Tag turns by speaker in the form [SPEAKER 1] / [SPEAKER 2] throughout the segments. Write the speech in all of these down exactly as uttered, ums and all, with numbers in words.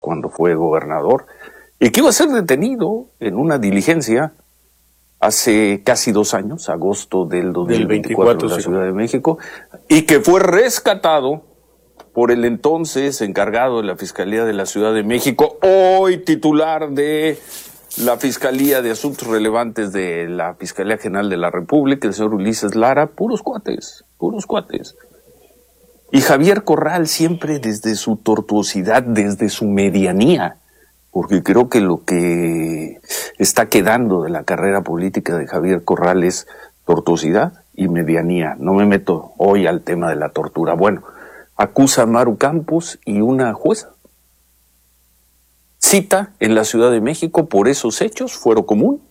[SPEAKER 1] cuando fue gobernador, y que iba a ser detenido en una diligencia hace casi dos años, agosto del dos mil veinticuatro, en la Ciudad de México, y que fue rescatado por el entonces encargado de la Fiscalía de la Ciudad de México, hoy titular de la Fiscalía de Asuntos Relevantes de la Fiscalía General de la República, el señor Ulises Lara, puros cuates, puros cuates. Y Javier Corral siempre desde su tortuosidad, desde su medianía, porque creo que lo que está quedando de la carrera política de Javier Corral es tortuosidad y medianía. No me meto hoy al tema de la tortura. Bueno, acusa a Maru Campos y una jueza cita en la Ciudad de México por esos hechos, fuero común,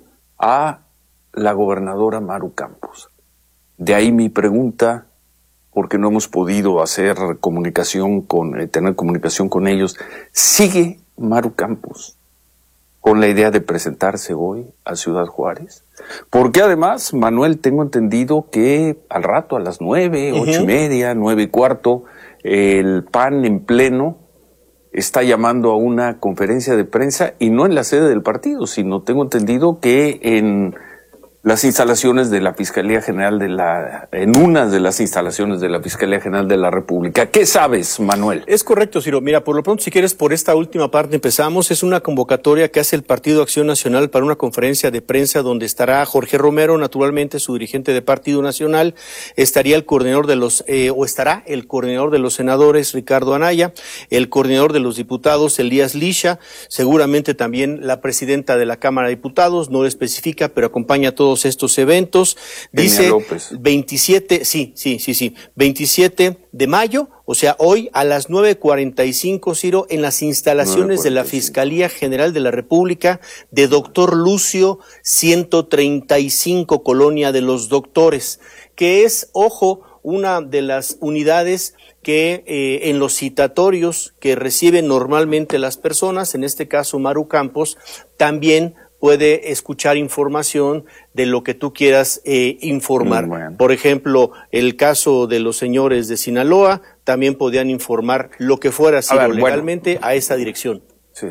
[SPEAKER 1] a la gobernadora Maru Campos. De ahí mi pregunta, porque no hemos podido hacer comunicación con, eh, tener comunicación con ellos. ¿Sigue Maru Campos con la idea de presentarse hoy a Ciudad Juárez? Porque además, Manuel, tengo entendido que al rato, a las nueve, uh-huh. ocho y media, nueve y cuarto, el P A N en pleno está llamando a una conferencia de prensa, y no en la sede del partido, sino tengo entendido que en las instalaciones de la Fiscalía General de la, en una de las instalaciones de la Fiscalía General de la República. ¿Qué sabes, Manuel?
[SPEAKER 2] Es correcto, Ciro. Mira, por lo pronto, si quieres, por esta última parte empezamos. Es una convocatoria que hace el Partido Acción Nacional para una conferencia de prensa donde estará Jorge Romero, naturalmente su dirigente de Partido Nacional, estaría el coordinador de los, eh, o estará el coordinador de los senadores, Ricardo Anaya, el coordinador de los diputados, Elías Lisha, seguramente también la presidenta de la Cámara de Diputados, no lo especifica, pero acompaña a todos estos eventos. Dice veintisiete, sí, sí, sí, sí, veintisiete de mayo, o sea, hoy a las nueve cuarenta y cinco, Ciro, en las instalaciones de la Fiscalía General de la República de Doctor Lucio, ciento treinta y cinco, Colonia de los Doctores, que es, ojo, una de las unidades que eh, en los citatorios que reciben normalmente las personas, en este caso Maru Campos, también puede escuchar información de lo que tú quieras eh, informar. Bueno. Por ejemplo, el caso de los señores de Sinaloa, también podían informar lo que fuera sido a ver, legalmente bueno. a esa dirección.
[SPEAKER 1] Sí.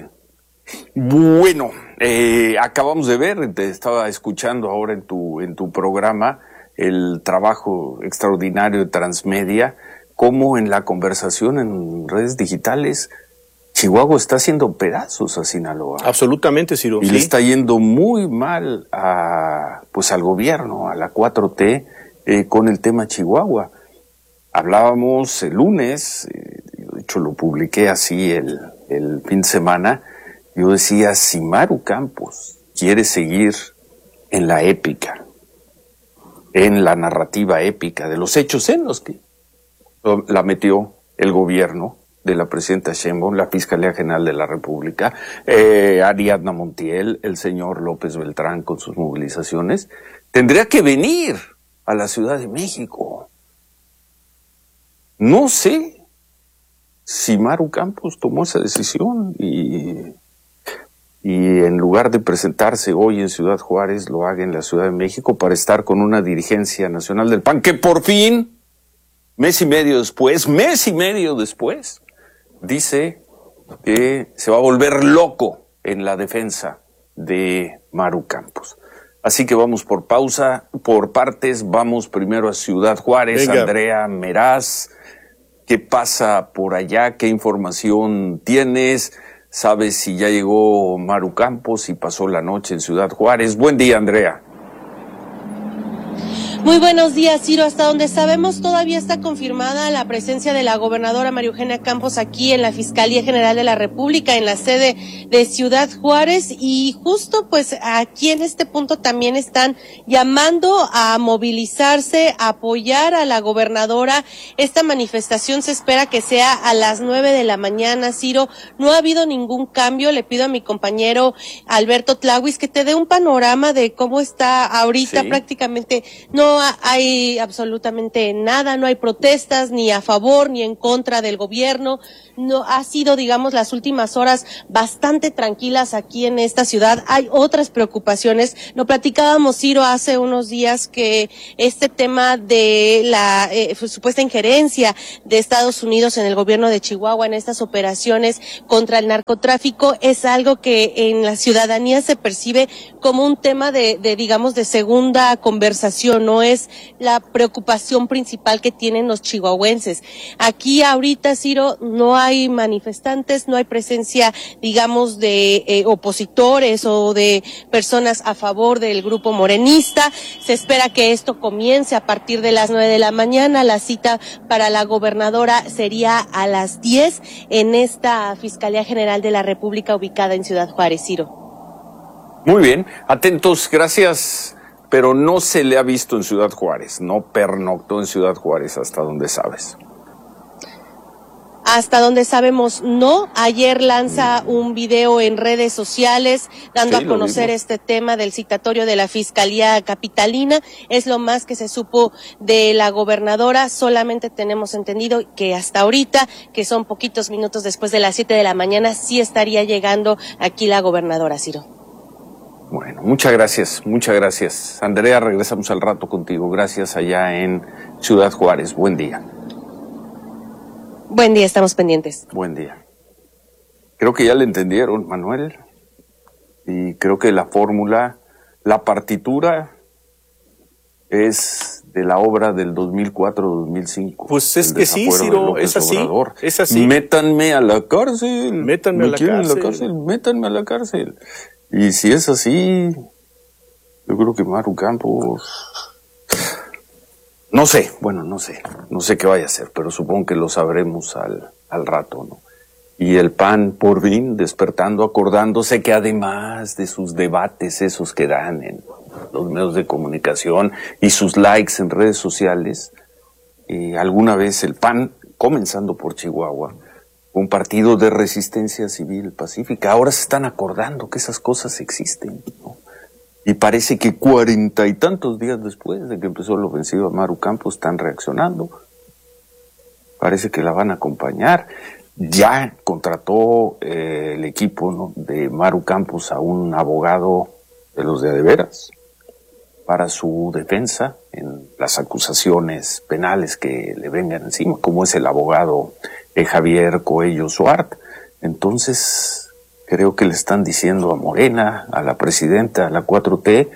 [SPEAKER 1] Bueno, eh, acabamos de ver, te estaba escuchando ahora en tu, en tu programa, el trabajo extraordinario de Transmedia, cómo en la conversación en redes digitales Chihuahua está haciendo pedazos a Sinaloa.
[SPEAKER 2] Absolutamente, Ciro.
[SPEAKER 1] Y
[SPEAKER 2] ¿sí?
[SPEAKER 1] le está yendo muy mal a, pues al gobierno, a la cuatro T, eh, con el tema Chihuahua. Hablábamos el lunes, eh, de hecho lo publiqué así el, el fin de semana, yo decía, si Maru Campos quiere seguir en la épica, en la narrativa épica de los hechos en los que la metió el gobierno de la presidenta Sheinbaum, la Fiscalía General de la República, eh, Ariadna Montiel, el señor López Beltrán con sus movilizaciones, tendría que venir a la Ciudad de México. No sé si Maru Campos tomó esa decisión y, y en lugar de presentarse hoy en Ciudad Juárez, lo haga en la Ciudad de México para estar con una dirigencia nacional del P A N, que por fin, mes y medio después, mes y medio después, dice que se va a volver loco en la defensa de Maru Campos. Así que vamos por pausa, por partes, vamos primero a Ciudad Juárez. Venga. Andrea Meraz, ¿qué pasa por allá? ¿Qué información tienes? ¿Sabes si ya llegó Maru Campos y pasó la noche en Ciudad Juárez? Buen día, Andrea.
[SPEAKER 3] Muy buenos días, Ciro. Hasta donde sabemos todavía está confirmada la presencia de la gobernadora María Eugenia Campos aquí en la Fiscalía General de la República, en la sede de Ciudad Juárez, y justo pues aquí en este punto también están llamando a movilizarse, a apoyar a la gobernadora. Esta manifestación se espera que sea a las nueve de la mañana, Ciro. No ha habido ningún cambio. Le pido a mi compañero Alberto Tlahuis que te dé un panorama de cómo está ahorita. Sí. Prácticamente no no hay absolutamente nada, no hay protestas ni a favor ni en contra del gobierno. No ha sido, digamos, las últimas horas bastante tranquilas aquí en esta ciudad. Hay otras preocupaciones. Lo platicábamos, Ciro, hace unos días que este tema de la eh, supuesta injerencia de Estados Unidos en el gobierno de Chihuahua en estas operaciones contra el narcotráfico es algo que en la ciudadanía se percibe como un tema de, de digamos, de segunda conversación. No es la preocupación principal que tienen los chihuahuenses. Aquí ahorita, Ciro, no hay hay manifestantes, no hay presencia, digamos, de eh, opositores o de personas a favor del grupo morenista. Se espera que esto comience a partir de las nueve de la mañana. La cita para la gobernadora sería a las diez en esta Fiscalía General de la República ubicada en Ciudad Juárez. Ciro.
[SPEAKER 1] Muy bien, atentos, gracias. Pero no se le ha visto en Ciudad Juárez, no pernoctó en Ciudad Juárez hasta donde sabes.
[SPEAKER 3] Hasta donde sabemos, no. Ayer lanza un video en redes sociales dando sí, a conocer este tema del citatorio de la Fiscalía Capitalina. Es lo más que se supo de la gobernadora. Solamente tenemos entendido que hasta ahorita, que son poquitos minutos después de las siete de la mañana, sí estaría llegando aquí la gobernadora, Ciro.
[SPEAKER 1] Bueno, muchas gracias, muchas gracias. Andrea, regresamos al rato contigo. Gracias allá en Ciudad Juárez. Buen día.
[SPEAKER 3] Buen día, estamos pendientes.
[SPEAKER 1] Buen día. Creo que ya le entendieron, Manuel. Y creo que la fórmula, la partitura es de la obra del dos mil cuatro dos mil cinco.
[SPEAKER 2] Pues es que sí, Ciro, es así, es así.
[SPEAKER 1] Métanme a la cárcel.
[SPEAKER 2] Métanme a la cárcel.
[SPEAKER 1] a la cárcel. Métanme a la cárcel. Y si es así, yo creo que Maru Campos... No sé, bueno, no sé, no sé qué vaya a hacer, pero supongo que lo sabremos al, al rato, ¿no? Y el P A N, por fin, despertando, acordándose que además de sus debates esos que dan en los medios de comunicación y sus likes en redes sociales, eh, alguna vez el P A N, comenzando por Chihuahua, un partido de resistencia civil pacífica, ahora se están acordando que esas cosas existen, ¿no? Y parece que cuarenta y tantos días después de que empezó la ofensiva Maru Campos están reaccionando. Parece que la van a acompañar. Ya contrató eh, el equipo, ¿no?, de Maru Campos a un abogado de los de, de veras para su defensa en las acusaciones penales que le vengan encima, como es el abogado eh, Javier Coello Suart. Entonces... creo que le están diciendo a Morena, a la presidenta, a la cuatro T,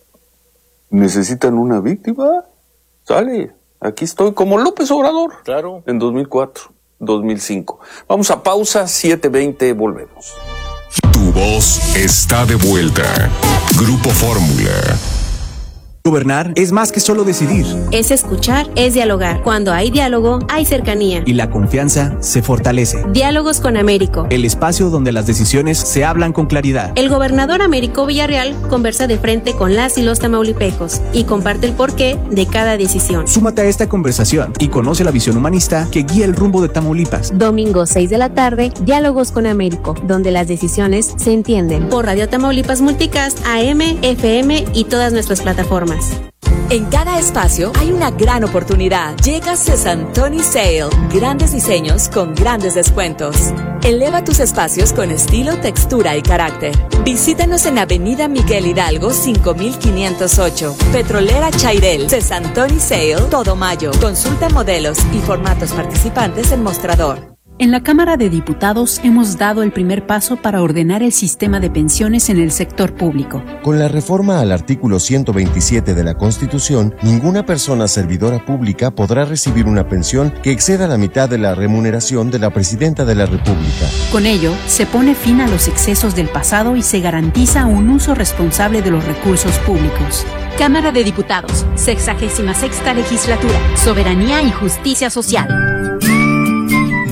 [SPEAKER 1] ¿necesitan una víctima? Sale, aquí estoy como López Obrador.
[SPEAKER 2] Claro.
[SPEAKER 1] En dos mil cuatro, dos mil cinco. Vamos a pausa, siete veinte, volvemos.
[SPEAKER 4] Tu voz está de vuelta. Grupo Fórmula.
[SPEAKER 5] Gobernar es más que solo decidir.
[SPEAKER 6] Es escuchar, es dialogar. Cuando hay diálogo, hay cercanía.
[SPEAKER 5] Y la confianza se fortalece.
[SPEAKER 6] Diálogos con Américo.
[SPEAKER 5] El espacio donde las decisiones se hablan con claridad.
[SPEAKER 6] El gobernador Américo Villarreal conversa de frente con las y los tamaulipecos y comparte el porqué de cada decisión.
[SPEAKER 5] Súmate a esta conversación y conoce la visión humanista que guía el rumbo de Tamaulipas.
[SPEAKER 6] Domingo seis de la tarde, Diálogos con Américo, donde las decisiones se entienden. Por Radio Tamaulipas Multicast, A M, F M y todas nuestras plataformas.
[SPEAKER 7] En cada espacio hay una gran oportunidad. Llega Sesantoni Sale. Grandes diseños con grandes descuentos. Eleva tus espacios con estilo, textura y carácter. Visítanos en Avenida Miguel Hidalgo cinco mil quinientos ocho. Petrolera Chairel. Sesantoni Sale. Todo mayo. Consulta modelos y formatos participantes en mostrador.
[SPEAKER 8] En la Cámara de Diputados hemos dado el primer paso para ordenar el sistema de pensiones en el sector público.
[SPEAKER 9] Con la reforma al artículo ciento veintisiete de la Constitución, ninguna persona servidora pública podrá recibir una pensión que exceda la mitad de la remuneración de la Presidenta de la República.
[SPEAKER 8] Con ello, se pone fin a los excesos del pasado y se garantiza un uso responsable de los recursos públicos.
[SPEAKER 10] Cámara de Diputados, sexagésima sexta legislatura, Soberanía y Justicia Social.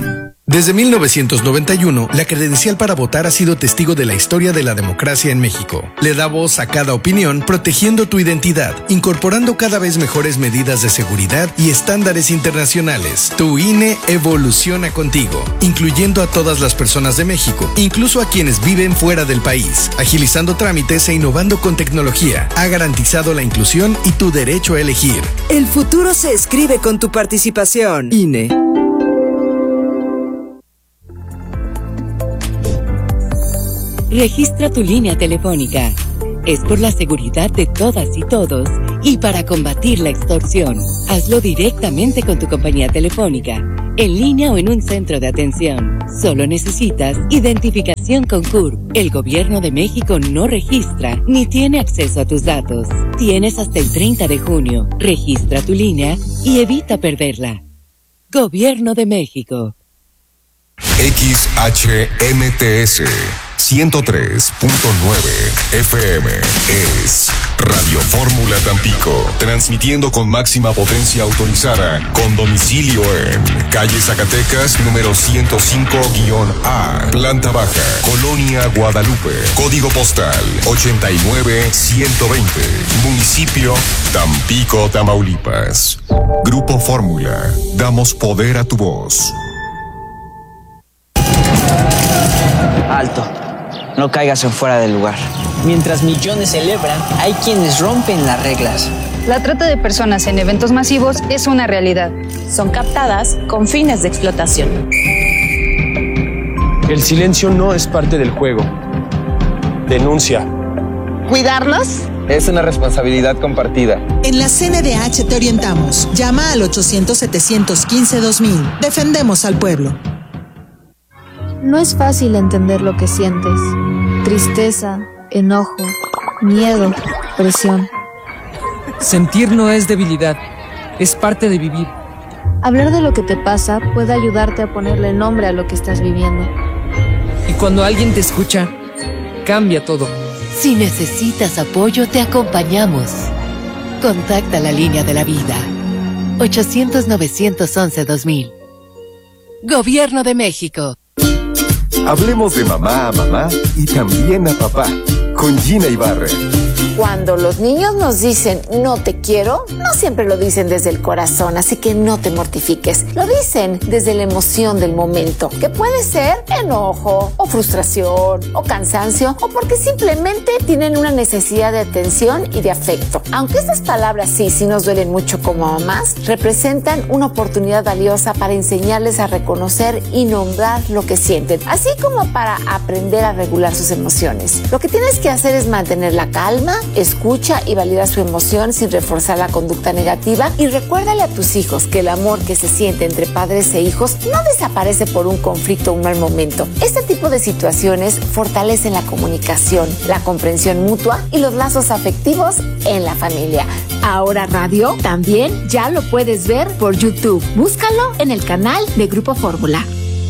[SPEAKER 10] Desde mil novecientos noventa y uno, la credencial para votar ha sido testigo de la historia de la democracia en México. Le da voz a cada opinión, protegiendo tu identidad, incorporando cada vez mejores medidas de seguridad y estándares internacionales. Tu I N E evoluciona contigo, incluyendo a todas las personas de México, incluso a quienes viven fuera del país. Agilizando trámites e innovando con tecnología, ha garantizado la inclusión y tu derecho a elegir.
[SPEAKER 11] El futuro se escribe con tu participación. I N E.
[SPEAKER 12] Registra tu línea telefónica. Es por la seguridad de todas y todos y para combatir la extorsión. Hazlo directamente con tu compañía telefónica, en línea o en un centro de atención. Solo necesitas identificación con C U R P. El Gobierno de México no registra ni tiene acceso a tus datos. Tienes hasta el treinta de junio. Registra tu línea y evita perderla. Gobierno de México.
[SPEAKER 4] X H M T S ciento tres punto nueve F M es Radio Fórmula Tampico, transmitiendo con máxima potencia autorizada, con domicilio en calle Zacatecas, número ciento cinco A, planta baja, Colonia Guadalupe, código postal ochenta y nueve ciento veinte, municipio Tampico, Tamaulipas. Grupo Fórmula, damos poder a tu voz.
[SPEAKER 13] Alto. No caigas en fuera del lugar. Mientras millones celebran, hay quienes rompen las reglas.
[SPEAKER 14] La trata de personas en eventos masivos es una realidad.
[SPEAKER 15] Son captadas con fines de explotación.
[SPEAKER 16] El silencio no es parte del juego. Denuncia.
[SPEAKER 17] ¿Cuidarnos?
[SPEAKER 16] Es una responsabilidad compartida.
[SPEAKER 17] En la C N D H te orientamos. Llama al ochocientos, setecientos quince, dos mil. Defendemos al pueblo.
[SPEAKER 18] No es fácil entender lo que sientes. Tristeza, enojo, miedo, presión.
[SPEAKER 19] Sentir no es debilidad, es parte de vivir.
[SPEAKER 18] Hablar de lo que te pasa puede ayudarte a ponerle nombre a lo que estás viviendo.
[SPEAKER 19] Y cuando alguien te escucha, cambia todo.
[SPEAKER 12] Si necesitas apoyo, te acompañamos. Contacta la línea de la vida. ochocientos, novecientos once, dos mil. Gobierno de México.
[SPEAKER 20] Hablemos de mamá a mamá y también a papá, con Gina Ibarra.
[SPEAKER 21] Cuando los niños nos dicen no te quiero, no siempre lo dicen desde el corazón, así que no te mortifiques. Lo dicen desde la emoción del momento, que puede ser enojo, o frustración, o cansancio, o porque simplemente tienen una necesidad de atención y de afecto. Aunque estas palabras sí, sí nos duelen mucho como mamás, representan una oportunidad valiosa para enseñarles a reconocer y nombrar lo que sienten, así como para aprender a regular sus emociones. Lo que tienes que hacer es mantener la calma, escucha y valida su emoción sin reforzar la conducta negativa, y recuérdale a tus hijos que el amor que se siente entre padres e hijos no desaparece por un conflicto o un mal momento. Este tipo de situaciones fortalecen la comunicación, la comprensión mutua y los lazos afectivos en la familia. Ahora Radio también ya lo puedes ver por YouTube. Búscalo en el canal de Grupo Fórmula.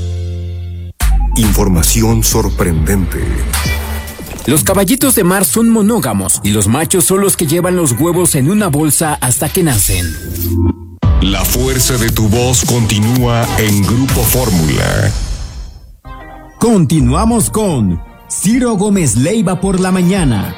[SPEAKER 4] Información sorprendente.
[SPEAKER 22] Los caballitos de mar son monógamos y los machos son los que llevan los huevos en una bolsa hasta que nacen.
[SPEAKER 4] La fuerza de tu voz continúa en Grupo Fórmula.
[SPEAKER 5] Continuamos con Ciro Gómez Leiva por la mañana.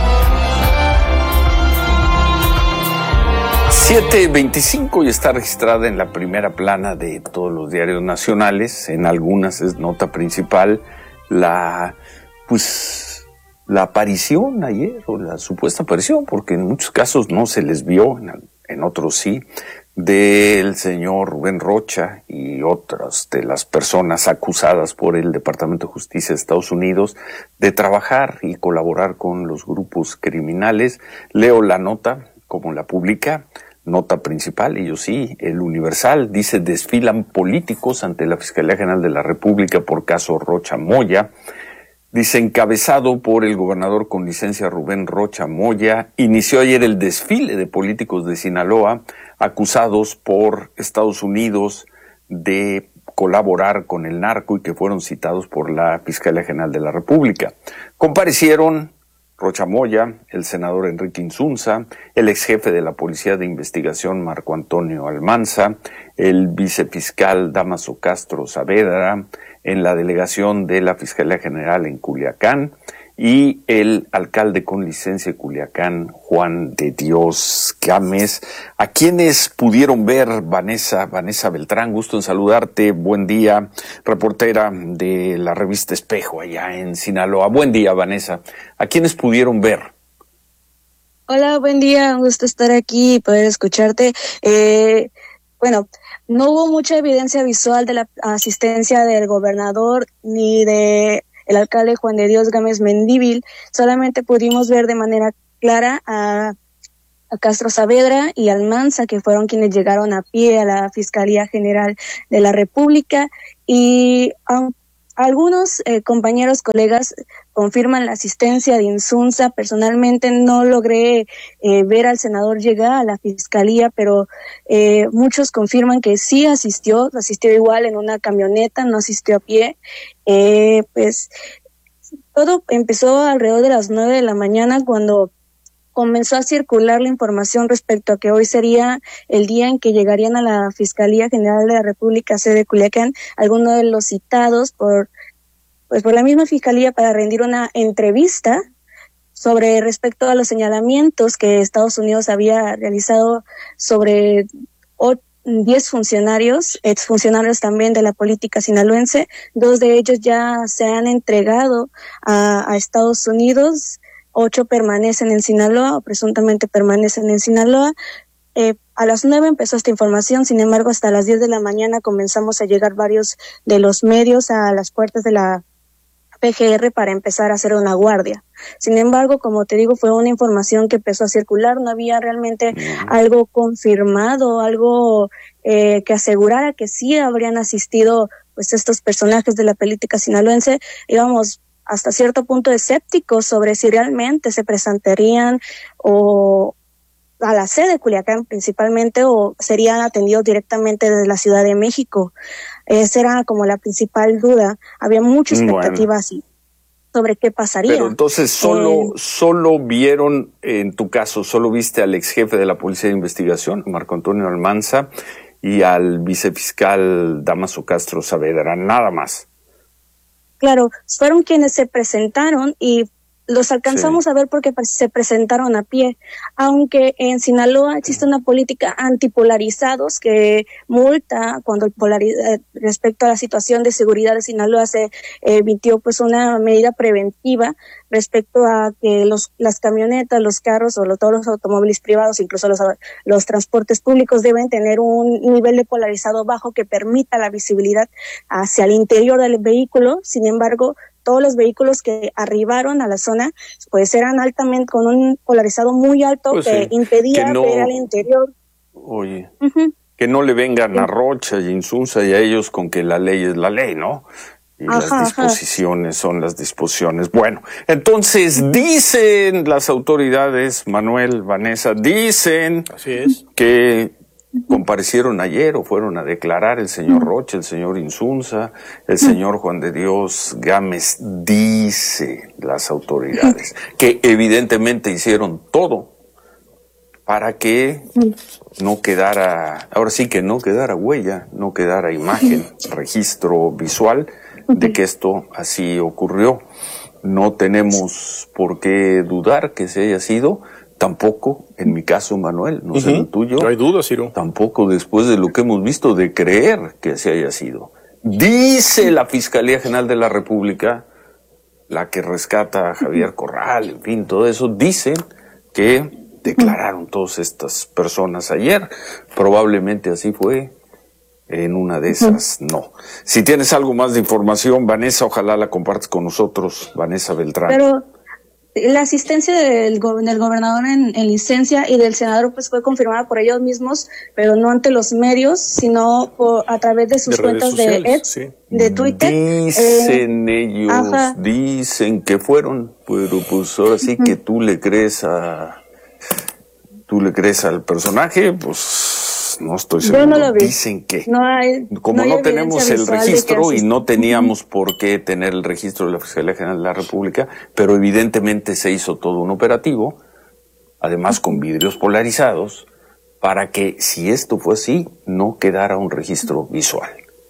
[SPEAKER 1] siete veinticinco y está registrada en la primera plana de todos los diarios nacionales. En algunas es nota principal la, pues, la aparición ayer, o la supuesta aparición, porque en muchos casos no se les vio, en, en otros sí, del señor Rubén Rocha y otras de las personas acusadas por el Departamento de Justicia de Estados Unidos de trabajar y colaborar con los grupos criminales. Leo la nota, como la publica, nota principal, ellos sí, el Universal, dice: desfilan políticos ante la Fiscalía General de la República por caso Rocha Moya. Dice, encabezado por el gobernador con licencia Rubén Rocha Moya, inició ayer el desfile de políticos de Sinaloa acusados por Estados Unidos de colaborar con el narco y que fueron citados por la Fiscalía General de la República. Comparecieron Rocha Moya, el senador Enrique Insunza, el ex jefe de la Policía de Investigación Marco Antonio Almanza, el vicefiscal Dámaso Castro Saavedra, en la delegación de la Fiscalía General en Culiacán, y el alcalde con licencia de Culiacán, Juan de Dios Gámez. ¿A quienes pudieron ver, Vanessa, Vanessa Beltrán? Gusto en saludarte, buen día, reportera de la revista Espejo allá en Sinaloa. Buen día, Vanessa. ¿A quienes pudieron ver?
[SPEAKER 2] Hola, buen día, un gusto estar aquí y poder escucharte. Eh, bueno, no hubo mucha evidencia visual de la asistencia del gobernador ni de el alcalde Juan de Dios Gámez Mendívil. Solamente pudimos ver de manera clara a, a Castro Saavedra y Almanza, que fueron quienes llegaron a pie a la Fiscalía General de la República, y um, algunos eh, compañeros, colegas confirman la asistencia de Insunza. Personalmente no logré eh, ver al senador llegar a la fiscalía, pero eh, muchos confirman que sí asistió, asistió igual en una camioneta, no asistió a pie. Eh, pues todo empezó alrededor de las nueve de la mañana cuando comenzó a circular la información respecto a que hoy sería el día en que llegarían a la Fiscalía General de la República, sede Culiacán, algunos de los citados por, pues por la misma Fiscalía para rendir una entrevista sobre respecto a los señalamientos que Estados Unidos había realizado sobre diez funcionarios, exfuncionarios también de la política sinaloense. Dos de ellos ya se han entregado a, a Estados Unidos. Ocho permanecen en Sinaloa o presuntamente permanecen en Sinaloa. Eh, a las nueve empezó esta información, sin embargo hasta las diez de la mañana comenzamos a llegar varios de los medios a las puertas de la P G R para empezar a hacer una guardia. Sin embargo, como te digo, fue una información que empezó a circular, no había realmente mm. algo confirmado, algo eh, que asegurara que sí habrían asistido pues estos personajes de la política sinaloense. Íbamos hasta cierto punto escépticos sobre si realmente se presentarían o a la sede de Culiacán principalmente, o serían atendidos directamente desde la Ciudad de México. Esa era como la principal duda. Había mucha expectativa bueno. así sobre qué pasaría.
[SPEAKER 1] Pero entonces solo, eh, solo vieron, en tu caso, solo viste al ex jefe de la Policía de Investigación, Marco Antonio Almanza, y al vicefiscal Dámaso Castro Saavedra, nada más.
[SPEAKER 2] Claro, fueron quienes se presentaron y los alcanzamos sí. a ver porque se presentaron a pie, aunque en Sinaloa existe una política antipolarizados que multa cuando el polariz- respecto a la situación de seguridad de Sinaloa se emitió pues una medida preventiva respecto a que los las camionetas, los carros o los, todos los automóviles privados, incluso los, los transportes públicos deben tener un nivel de polarizado bajo que permita la visibilidad hacia el interior del vehículo. Sin embargo, todos los vehículos que arribaron a la zona pues eran altamente con un polarizado muy alto pues que sí, impedía que no, ver al interior.
[SPEAKER 1] Oye, uh-huh. que no le vengan sí. a Rocha y Insunza y a ellos con que la ley es la ley, ¿no? Y ajá, las disposiciones ajá. son las disposiciones. Bueno, entonces uh-huh. dicen las autoridades, Manuel, Vanessa, dicen
[SPEAKER 3] Así es.
[SPEAKER 1] que comparecieron ayer o fueron a declarar el señor Rocha, el señor Insunza, el señor Juan de Dios Gámez. Dice las autoridades que evidentemente hicieron todo para que no quedara, ahora sí que no quedara huella, no quedara imagen, registro visual de que esto así ocurrió. No tenemos por qué dudar que se haya sido. Tampoco, en mi caso, Manuel, no uh-huh. sé el tuyo.
[SPEAKER 3] No hay duda, Ciro.
[SPEAKER 1] Tampoco después de lo que hemos visto de creer que se haya sido. Dice la Fiscalía General de la República, la que rescata a Javier Corral, en fin, todo eso, dicen que declararon todas estas personas ayer. Probablemente así fue. En una de esas, uh-huh. no. Si tienes algo más de información, Vanessa, ojalá la compartas con nosotros, Vanessa Beltrán.
[SPEAKER 2] Pero la asistencia del, go- del gobernador en, en licencia y del senador pues fue confirmada por ellos mismos, pero no ante los medios, sino por, a través de sus de cuentas sociales, de X, sí. de Twitter.
[SPEAKER 1] Dicen eh, ellos, ajá. dicen que fueron, pero pues ahora sí uh-huh. que tú le crees a, tú le crees al personaje, pues Pues no estoy seguro.
[SPEAKER 2] Yo no lo vi.
[SPEAKER 1] Dicen que
[SPEAKER 2] no hay,
[SPEAKER 1] como
[SPEAKER 2] no,
[SPEAKER 1] no
[SPEAKER 2] hay
[SPEAKER 1] tenemos el registro y no teníamos
[SPEAKER 2] uh-huh.
[SPEAKER 1] por qué tener el registro de la Fiscalía General de la República, pero evidentemente se hizo todo un operativo, además con vidrios polarizados, para que si esto fue así, no quedara un registro visual.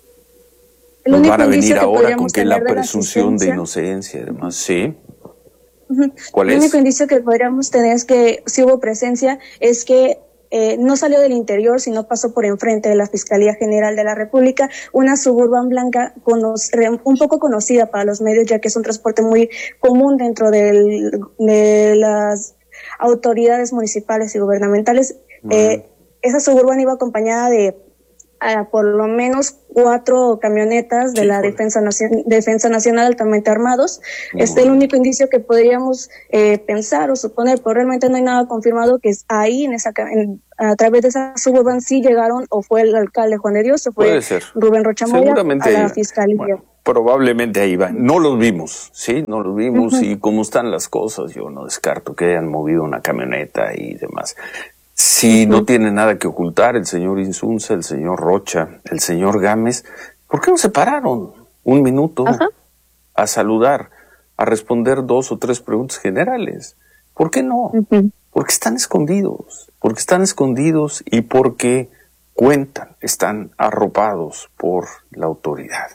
[SPEAKER 1] El Nos van a venir ahora con que la presunción de, de inocencia y demás, ¿sí?
[SPEAKER 2] Uh-huh.
[SPEAKER 1] ¿Cuál
[SPEAKER 2] el
[SPEAKER 1] es?
[SPEAKER 2] El único indicio que podríamos tener es que si hubo presencia, es que eh, no salió del interior, sino pasó por enfrente de la Fiscalía General de la República, una Suburban blanca cono- un poco conocida para los medios, ya que es un transporte muy común dentro del, de las autoridades municipales y gubernamentales. Uh-huh. Eh, esa Suburban iba acompañada de a por lo menos cuatro camionetas de sí, la Defensa, Nacion- Defensa Nacional altamente armados. Muy este es el único indicio que podríamos eh, pensar o suponer, pero realmente no hay nada confirmado que es ahí, en esa en, a través de esa Suburban sí llegaron, o fue el alcalde Juan de Dios, o fue
[SPEAKER 1] Puede ser.
[SPEAKER 2] Rubén Rocha Moya
[SPEAKER 1] Seguramente
[SPEAKER 2] a la
[SPEAKER 1] iba.
[SPEAKER 2] Fiscalía.
[SPEAKER 1] Bueno, probablemente ahí va. No los vimos, ¿sí? No los vimos uh-huh. y cómo están las cosas, yo no descarto que hayan movido una camioneta y demás. Si uh-huh. no tiene nada que ocultar el señor Insunza, el señor Rocha, el señor Gámez, ¿por qué no se pararon un minuto uh-huh. a saludar, a responder dos o tres preguntas generales? ¿Por qué no? Uh-huh. Porque están escondidos, porque están escondidos y porque cuentan, están arropados por la autoridad.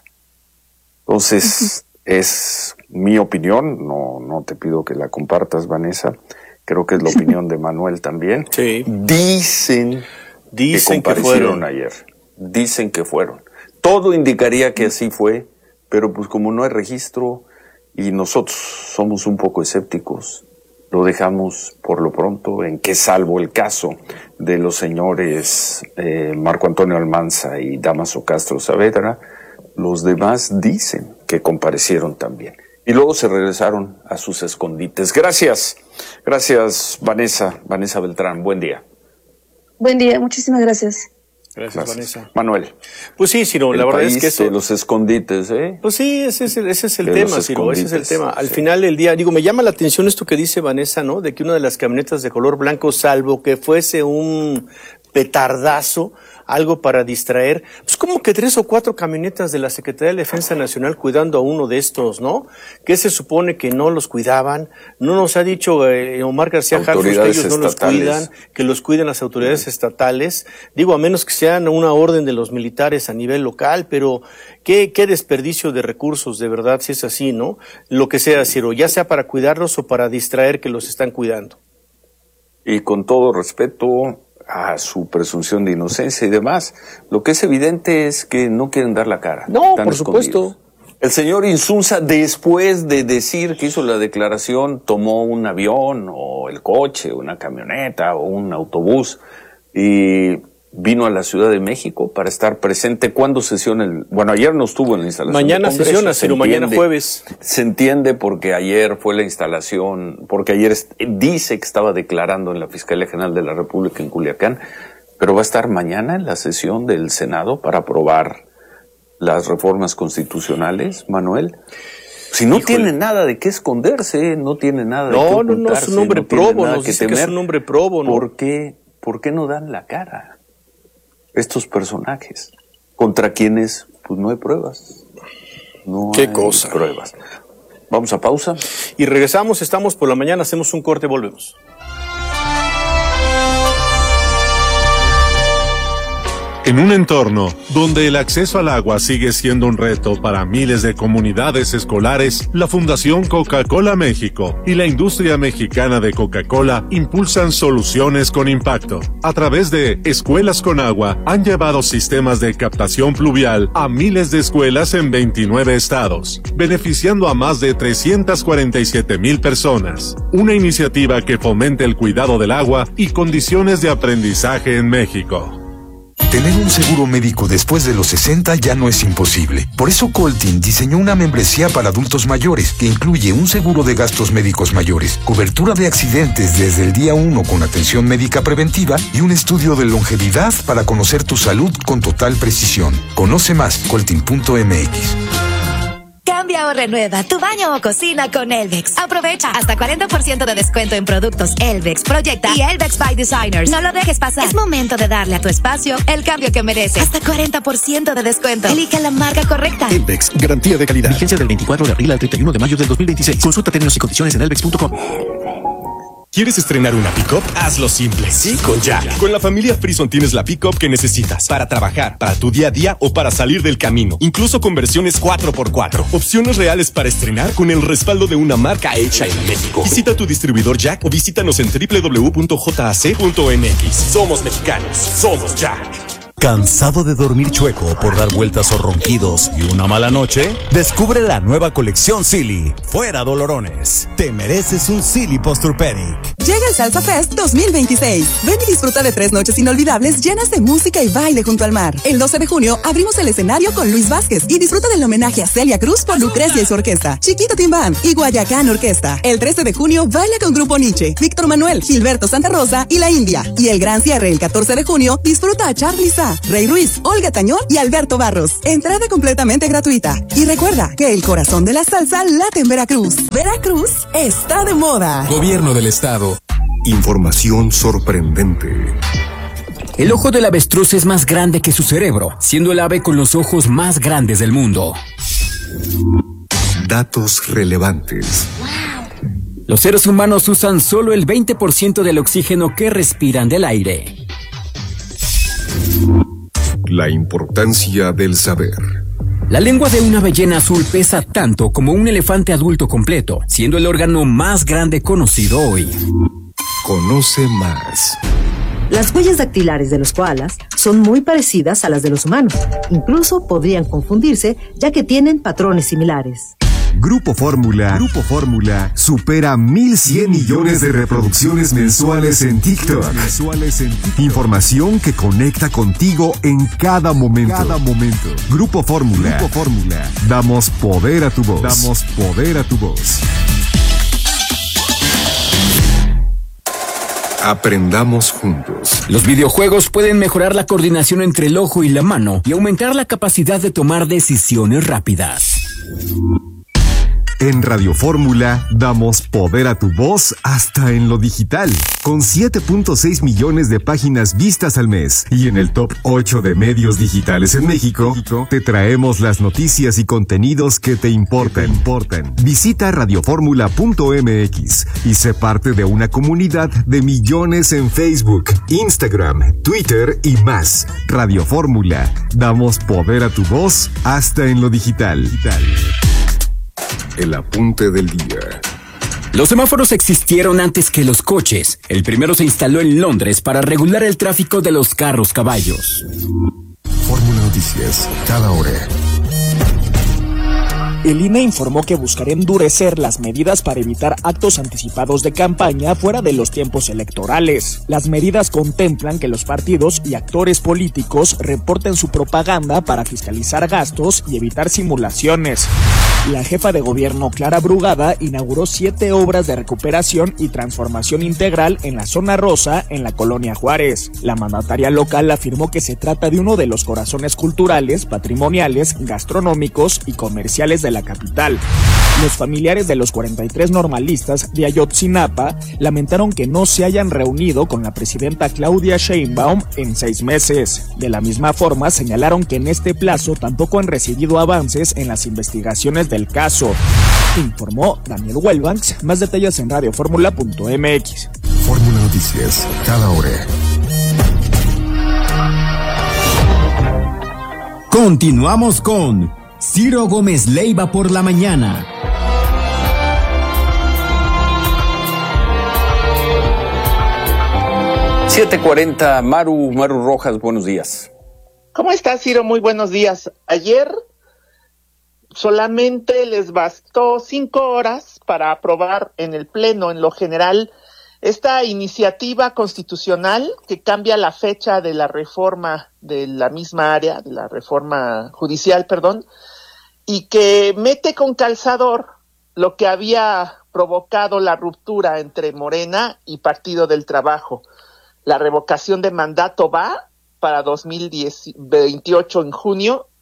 [SPEAKER 1] Entonces, uh-huh. es mi opinión, no, no te pido que la compartas, Vanessa. Creo que es la opinión de Manuel también.
[SPEAKER 3] Sí.
[SPEAKER 1] Dicen,
[SPEAKER 3] Dicen
[SPEAKER 1] que comparecieron que ayer. Dicen que fueron. Todo indicaría que así fue, pero pues como no hay registro y nosotros somos un poco escépticos, lo dejamos por lo pronto en que, salvo el caso de los señores eh, Marco Antonio Almanza y Dámaso Castro Saavedra, los demás dicen que comparecieron también. Y luego se regresaron a sus escondites. Gracias. Gracias, Vanessa. Vanessa Beltrán. Buen día.
[SPEAKER 2] Buen día. Muchísimas gracias.
[SPEAKER 3] Gracias,
[SPEAKER 1] gracias.
[SPEAKER 3] Vanessa.
[SPEAKER 1] Manuel.
[SPEAKER 3] Pues sí, Ciro, la verdad es que eso...
[SPEAKER 1] de los escondites, ¿eh?
[SPEAKER 3] Pues sí, ese es el, ese es el
[SPEAKER 1] de
[SPEAKER 3] tema, Ciro, ese es el tema. Al sí. final del día, digo, me llama la atención esto que dice Vanessa, ¿no? De que una de las camionetas de color blanco, salvo que fuese un petardazo, algo para distraer, pues como que tres o cuatro camionetas de la Secretaría de Defensa Nacional cuidando a uno de estos, ¿no? Que se supone que no los cuidaban, no nos ha dicho eh, Omar García Harfuch que ellos no los cuidan, que los cuiden las autoridades estatales, digo, a menos que sean una orden de los militares a nivel local, pero qué, qué desperdicio de recursos, de verdad, si es así, ¿no? Lo que sea, Ciro, ya sea para cuidarlos o para distraer que los están cuidando.
[SPEAKER 1] Y con todo respeto a su presunción de inocencia y demás, lo que es evidente es que no quieren dar la cara.
[SPEAKER 3] No, por supuesto.
[SPEAKER 1] El señor Insunza, después de decir que hizo la declaración, tomó un avión o el coche, una camioneta o un autobús y vino a la Ciudad de México para estar presente. ¿Cuándo sesiona el...? Bueno, ayer no estuvo en la instalación.
[SPEAKER 3] Mañana sesiona, pero mañana jueves.
[SPEAKER 1] Se entiende porque ayer fue la instalación, porque ayer est- dice que estaba declarando en la Fiscalía General de la República en Culiacán, pero va a estar mañana en la sesión del Senado para aprobar las reformas constitucionales, Manuel. Si no Híjole. tiene nada de qué esconderse, no tiene nada de
[SPEAKER 3] no,
[SPEAKER 1] qué
[SPEAKER 3] No,
[SPEAKER 1] ocultarse.
[SPEAKER 3] no, es un hombre
[SPEAKER 1] no
[SPEAKER 3] probo, nos dice que es un hombre probo, ¿no?
[SPEAKER 1] ¿Por qué, por qué no dan la cara estos personajes contra quienes pues no hay pruebas? No
[SPEAKER 3] ¿Qué
[SPEAKER 1] hay
[SPEAKER 3] cosa?
[SPEAKER 1] pruebas. Vamos a pausa.
[SPEAKER 3] Y regresamos, estamos por la mañana, hacemos un corte, volvemos.
[SPEAKER 6] En un entorno donde el acceso al agua sigue siendo un reto para miles de comunidades escolares, la Fundación Coca-Cola México y la industria mexicana de Coca-Cola impulsan soluciones con impacto. A través de Escuelas con Agua, han llevado sistemas de captación pluvial a miles de escuelas en veintinueve estados, beneficiando a más de trescientas cuarenta y siete mil personas. Una iniciativa que fomenta el cuidado del agua y condiciones de aprendizaje en México.
[SPEAKER 23] Tener un seguro médico después de los sesenta ya no es imposible. Por eso Coltin diseñó una membresía para adultos mayores que incluye un seguro de gastos médicos mayores, cobertura de accidentes desde el día uno con atención médica preventiva y un estudio de longevidad para conocer tu salud con total precisión. Conoce más, coltin punto m x.
[SPEAKER 7] Cambia o renueva tu baño o cocina con Elvex. Aprovecha hasta cuarenta por ciento de descuento en productos Elvex, Proyecta y Elvex by Designers. No lo dejes pasar. Es momento de darle a tu espacio el cambio que merece. Hasta cuarenta por ciento de descuento. Elige la marca correcta.
[SPEAKER 8] Elvex, garantía de calidad. Vigencia del veinticuatro de abril al treinta y uno de mayo del dos mil veintiséis. Consulta términos y condiciones en elvex punto com.
[SPEAKER 9] ¿Quieres estrenar una pick-up? Hazlo simple, sí, con Jack. Con la familia Frison tienes la pick-up que necesitas para trabajar, para tu día a día o para salir del camino. Incluso con versiones cuatro por cuatro. Opciones reales para estrenar con el respaldo de una marca hecha en México. Visita tu distribuidor Jack o visítanos en doble u doble u doble u punto j a c punto m x. Somos mexicanos, somos Jack.
[SPEAKER 24] ¿Cansado de dormir chueco por dar vueltas o ronquidos y una mala noche? Descubre la nueva colección Silly. Fuera dolorones. Te mereces un Silly Posturpedic.
[SPEAKER 25] Llega el Salsa Fest dos mil veintiséis. Ven y disfruta de tres noches inolvidables llenas de música y baile junto al mar. El doce de junio abrimos el escenario con Luis Vázquez y disfruta del homenaje a Celia Cruz por Lucrecia y su orquesta, Chiquito Tim Band y Guayacán Orquesta. El trece de junio baila con Grupo Nietzsche, Víctor Manuel, Gilberto Santa Rosa y La India. Y el gran cierre el catorce de junio disfruta a Charly Sa, Rey Ruiz, Olga Tañón y Alberto Barros. Entrada completamente gratuita. Y recuerda que el corazón de la salsa late en Veracruz. Veracruz está de moda.
[SPEAKER 22] Gobierno del Estado.
[SPEAKER 4] Información sorprendente.
[SPEAKER 22] El ojo del avestruz es más grande que su cerebro, siendo el ave con los ojos más grandes del mundo.
[SPEAKER 4] Datos relevantes.
[SPEAKER 22] Los seres humanos usan solo el veinte por ciento del oxígeno que respiran del aire.
[SPEAKER 4] La importancia del saber.
[SPEAKER 22] La lengua de una ballena azul pesa tanto como un elefante adulto completo, siendo el órgano más grande conocido hoy.
[SPEAKER 4] Conoce más.
[SPEAKER 26] Las huellas dactilares de los koalas son muy parecidas a las de los humanos. Incluso podrían confundirse, ya que tienen patrones similares.
[SPEAKER 23] Grupo Fórmula, Grupo Fórmula supera mil cien millones de reproducciones mensuales en TikTok. Mensuales en TikTok. Información que conecta contigo en cada momento. Cada momento. Grupo Fórmula, Grupo Fórmula. Damos poder a tu voz. Damos poder a tu voz.
[SPEAKER 4] Aprendamos juntos.
[SPEAKER 22] Los videojuegos pueden mejorar la coordinación entre el ojo y la mano y aumentar la capacidad de tomar decisiones rápidas.
[SPEAKER 23] En Radio Fórmula damos poder a tu voz hasta en lo digital, con siete punto seis millones de páginas vistas al mes. Y en el top ocho de medios digitales en México, te traemos las noticias y contenidos que te importan. importan. Visita radio fórmula punto m x y sé parte de una comunidad de millones en Facebook, Instagram, Twitter y más. Radio Fórmula, damos poder a tu voz hasta en lo digital. digital.
[SPEAKER 4] El apunte del día.
[SPEAKER 22] Los semáforos existieron antes que los coches. El primero se instaló en Londres para regular el tráfico de los carros caballos.
[SPEAKER 4] Fórmula Noticias, cada hora.
[SPEAKER 27] El I N E informó que buscará endurecer las medidas para evitar actos anticipados de campaña fuera de los tiempos electorales. Las medidas contemplan que los partidos y actores políticos reporten su propaganda para fiscalizar gastos y evitar simulaciones. La jefa de gobierno, Clara Brugada, inauguró siete obras de recuperación y transformación integral en la zona rosa, en la colonia Juárez. La mandataria local afirmó que se trata de uno de los corazones culturales, patrimoniales, gastronómicos y comerciales de la capital. Los familiares de los cuarenta y tres normalistas de Ayotzinapa lamentaron que no se hayan reunido con la presidenta Claudia Sheinbaum en seis meses. De la misma forma, señalaron que en este plazo tampoco han recibido avances en las investigaciones del caso. Informó Daniel Huelvanx. Más detalles en radio fórmula punto m x.
[SPEAKER 4] Fórmula Noticias, cada hora.
[SPEAKER 22] Continuamos con Ciro Gómez Leiva por la mañana.
[SPEAKER 1] siete cuarenta, Maru, Maru Rojas, buenos días.
[SPEAKER 28] ¿Cómo estás, Ciro? Muy buenos días. Ayer solamente les bastó cinco horas para aprobar en el Pleno, en lo general, esta iniciativa constitucional que cambia la fecha de la reforma de la misma área, de la reforma judicial, perdón, y que mete con calzador lo que había provocado la ruptura entre Morena y Partido del Trabajo. La revocación de mandato va para dos mil veintiocho en junio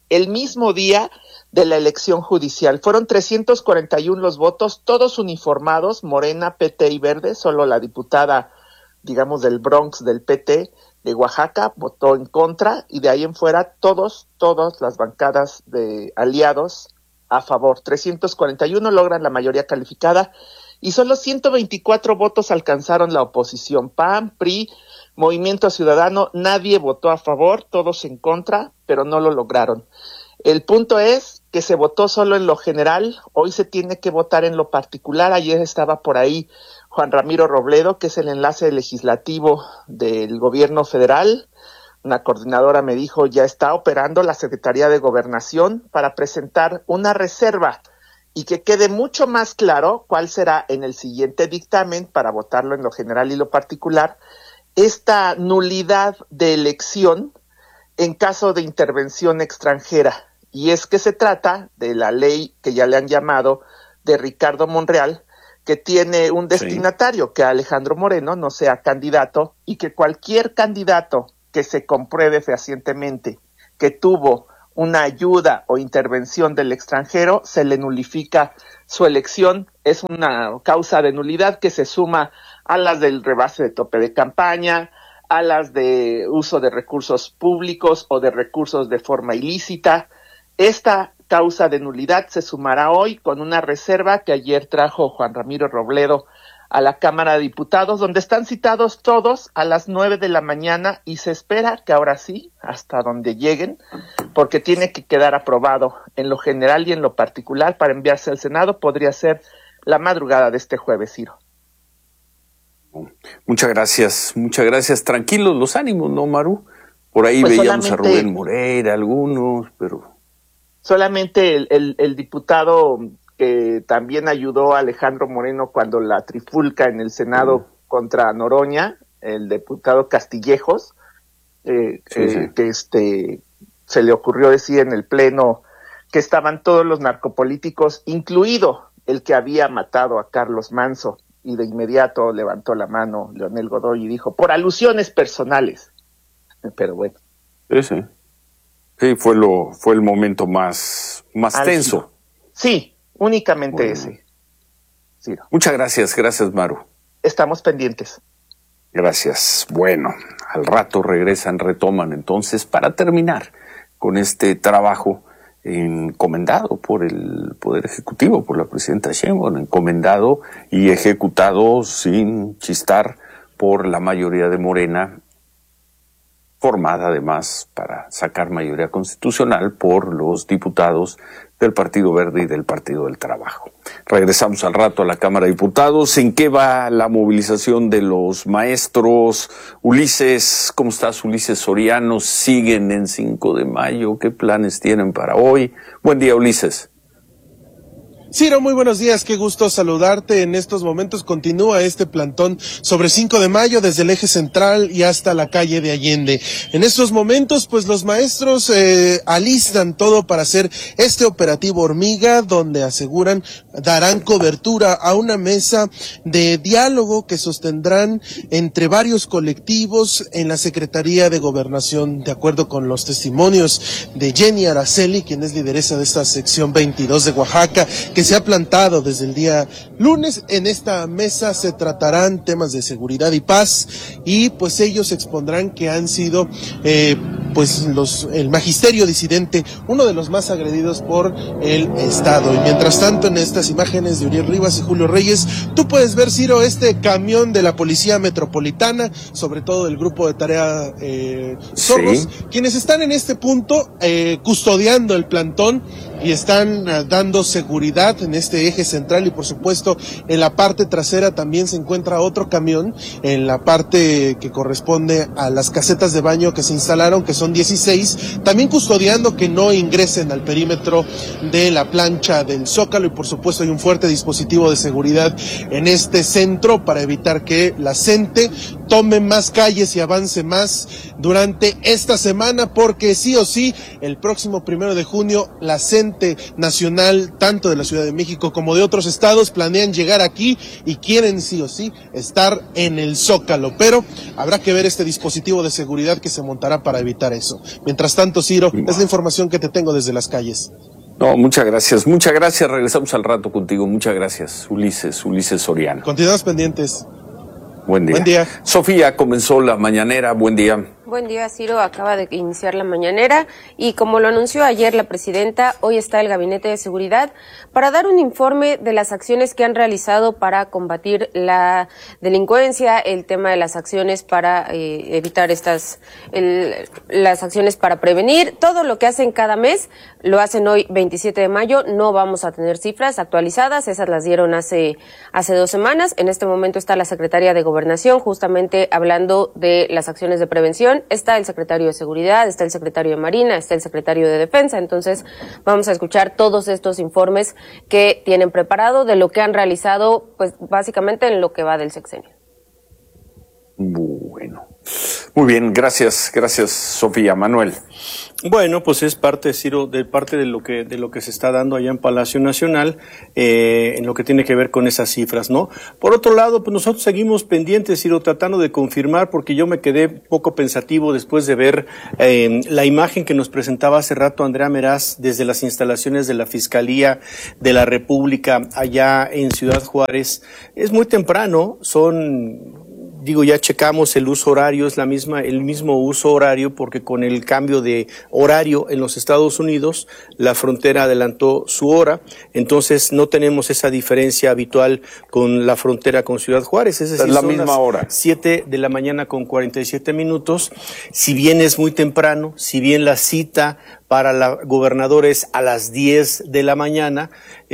[SPEAKER 28] el mismo día de la elección judicial. Fueron trescientos cuarenta y uno los votos, todos uniformados, Morena, P T y Verde. Solo la diputada, digamos, del Bronx del P T de Oaxaca votó en contra, y de ahí en fuera todos, todas las bancadas de aliados a favor. trescientos cuarenta y uno logran la mayoría calificada, y solo ciento veinticuatro votos alcanzaron la oposición. P A N, P R I, Movimiento Ciudadano, nadie votó a favor, todos en contra, pero no lo lograron. El punto es que se votó solo en lo general, hoy se tiene que votar en lo particular. Ayer estaba por ahí Juan Ramiro Robledo, que es el enlace legislativo del gobierno federal. Una coordinadora me dijo, ya está operando la Secretaría de Gobernación para presentar una reserva y que quede mucho más claro cuál será en el siguiente dictamen, para votarlo en lo general y lo particular, esta nulidad de elección en caso de intervención extranjera. Y es que se trata de la ley que ya le han llamado de Ricardo Monreal, que tiene un destinatario, sí, que Alejandro Moreno no sea candidato, y que cualquier candidato que se compruebe fehacientemente que tuvo una ayuda o intervención del extranjero, se le nulifica su elección. Es una causa de nulidad que se suma a las del rebase de tope de campaña, a las de uso de recursos públicos o de recursos de forma ilícita. Esta causa de nulidad se sumará hoy con una reserva que ayer trajo Juan Ramiro Robledo a la Cámara de Diputados, donde están citados todos a las nueve de la mañana, y se espera que ahora sí, hasta donde lleguen, porque tiene que quedar aprobado en lo general y en lo particular para enviarse al Senado. Podría ser la madrugada de este jueves, Ciro.
[SPEAKER 1] Muchas gracias, muchas gracias. Tranquilos los ánimos, ¿no, Maru? Por ahí pues veíamos a Rubén Moreira, algunos, pero...
[SPEAKER 28] Solamente el, el, el diputado que también ayudó a Alejandro Moreno cuando la trifulca en el Senado uh-huh. contra Noroña, el diputado Castillejos, eh, sí, eh, sí. que este se le ocurrió decir en el Pleno que estaban todos los narcopolíticos, incluido el que había matado a Carlos Manso, y de inmediato levantó la mano Leonel Godoy y dijo, por alusiones personales. Pero bueno.
[SPEAKER 1] Sí, sí. Sí, fue lo, fue el momento más, más tenso.
[SPEAKER 28] Sí, únicamente bueno. ese. Sí.
[SPEAKER 1] Muchas gracias, gracias, Maru.
[SPEAKER 28] Estamos pendientes.
[SPEAKER 1] Gracias. Bueno, al rato regresan, retoman entonces para terminar con este trabajo encomendado por el Poder Ejecutivo, por la presidenta Sheinbaum, encomendado y ejecutado sin chistar por la mayoría de Morena, formada además para sacar mayoría constitucional por los diputados del Partido Verde y del Partido del Trabajo. Regresamos al rato a la Cámara de Diputados. ¿En qué va la movilización de los maestros? Ulises, ¿cómo estás, Ulises Soriano? ¿Siguen en cinco de mayo? ¿Qué planes tienen para hoy? Buen día, Ulises.
[SPEAKER 10] Ciro, muy buenos días, qué gusto saludarte. En estos momentos continúa este plantón sobre cinco de mayo desde el eje central y hasta la calle de Allende. En estos momentos, pues los maestros eh, alistan todo para hacer este operativo hormiga, donde aseguran darán cobertura a una mesa de diálogo que sostendrán entre varios colectivos en la Secretaría de Gobernación, de acuerdo con los testimonios de Jenny Araceli, quien es lideresa de esta sección veintidós de Oaxaca, que se ha plantado desde el día lunes. En esta mesa se tratarán temas de seguridad y paz, y pues ellos expondrán que han sido eh, pues los el magisterio disidente uno de los más agredidos por el Estado. Y mientras tanto, en estas imágenes de Uriel Rivas y Julio Reyes, tú puedes ver, Ciro, este camión de la Policía Metropolitana, sobre todo del grupo de tarea eh, Zorros, sí. quienes están en este punto eh, custodiando el plantón y están uh, dando seguridad en este eje central. Y por supuesto en la parte trasera también se encuentra otro camión, en la parte que corresponde a las casetas de baño que se instalaron, que son dieciséis, también custodiando que no ingresen al perímetro de la plancha del Zócalo. Y por supuesto hay un fuerte dispositivo de seguridad en este centro para evitar que la gente tome más calles y avance más durante esta semana, porque sí o sí, el próximo primero de junio, la gente nacional, tanto de la Ciudad de México como de otros estados, planean llegar aquí y quieren sí o sí estar en el Zócalo, pero habrá que ver este dispositivo de seguridad que se montará para evitar eso. Mientras tanto, Ciro, es la información que te tengo desde las calles.
[SPEAKER 1] No, muchas gracias, muchas gracias, regresamos al rato contigo, muchas gracias, Ulises, Ulises Soriano.
[SPEAKER 10] Continuamos pendientes.
[SPEAKER 1] Buen día.
[SPEAKER 10] Buen día.
[SPEAKER 1] Sofía, comenzó la mañanera, buen día.
[SPEAKER 11] Buen día, Ciro. Acaba de iniciar la mañanera y como lo anunció ayer la presidenta, hoy está el Gabinete de Seguridad para dar un informe de las acciones que han realizado para combatir la delincuencia, el tema de las acciones para eh, evitar estas, el, las acciones para prevenir, todo lo que hacen cada mes, lo hacen hoy veintisiete de mayo, no vamos a tener cifras actualizadas, esas las dieron hace, hace dos semanas, en este momento está la Secretaría de Gobernación justamente hablando de las acciones de prevención. Está el secretario de Seguridad, está el secretario de Marina, está el secretario de Defensa, entonces vamos a escuchar todos estos informes que tienen preparado de lo que han realizado, pues básicamente en lo que va del sexenio.
[SPEAKER 1] Bueno, muy bien, gracias, gracias Sofía. Manuel.
[SPEAKER 3] Bueno, pues es parte, Ciro, de parte de lo que de lo que se está dando allá en Palacio Nacional, eh, en lo que tiene que ver con esas cifras, ¿no? Por otro lado, pues nosotros seguimos pendientes, Ciro, tratando de confirmar, porque yo me quedé poco pensativo después de ver eh, la imagen que nos presentaba hace rato Andrea Meraz desde las instalaciones de la Fiscalía de la República allá en Ciudad Juárez. Es muy temprano, son... Digo, ya checamos el uso horario, es la misma, el mismo uso horario, porque con el cambio de horario en los Estados Unidos, la frontera adelantó su hora, entonces no tenemos esa diferencia habitual con la frontera con Ciudad Juárez, es decir,
[SPEAKER 1] es la
[SPEAKER 3] son
[SPEAKER 1] misma
[SPEAKER 3] las
[SPEAKER 1] hora.
[SPEAKER 3] siete de la mañana con cuarenta y siete minutos, si bien es muy temprano, si bien la cita para la gobernadora es a las diez de la mañana,